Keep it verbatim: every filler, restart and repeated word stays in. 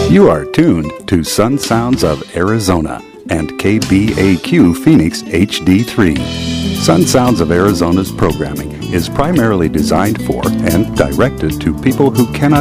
You are tuned to Sun Sounds of Arizona and K B A Q Phoenix H D three. Sun Sounds of Arizona's programming is primarily designed for and directed to people who cannot